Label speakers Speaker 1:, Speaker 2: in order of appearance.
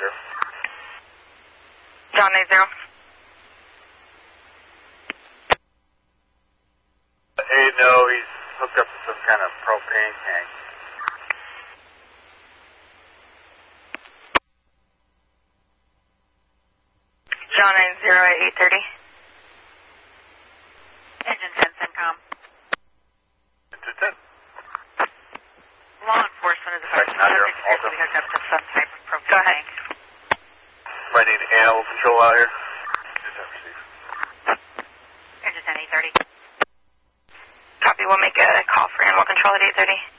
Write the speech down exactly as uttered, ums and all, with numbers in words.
Speaker 1: zero.
Speaker 2: John eight zero.
Speaker 1: Hey, no, he's hooked up to some kind of propane tank.
Speaker 2: John nine zero at eight thirty.
Speaker 3: Engine ten, CENTCOM.
Speaker 1: Engine ten.
Speaker 3: Law enforcement is
Speaker 1: Right,
Speaker 3: affected.
Speaker 1: not here.
Speaker 3: Subject appears to be hooked up to some type of propane
Speaker 2: Go ahead.
Speaker 3: tank.
Speaker 1: Might need animal control out here.
Speaker 3: Engine ten, eight thirty.
Speaker 2: Copy, we'll make a call for animal control at eight thirty.